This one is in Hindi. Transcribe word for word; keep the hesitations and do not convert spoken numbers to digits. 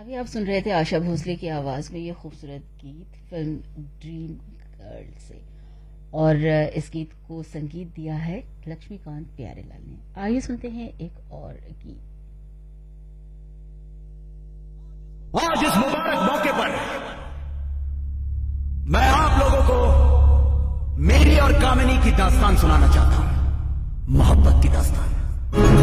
अभी आप सुन रहे थे आशा भोसले की आवाज में ये खूबसूरत गीत फिल्म ड्रीम गर्ल से, और इस गीत को संगीत दिया है लक्ष्मीकांत प्यारेलाल ने। आइए सुनते हैं एक और गीत। आज इस मुबारक मौके पर मैं आप लोगों को मेरी और कामिनी की दास्तान सुनाना चाहता हूं, मोहब्बत की दास्तान।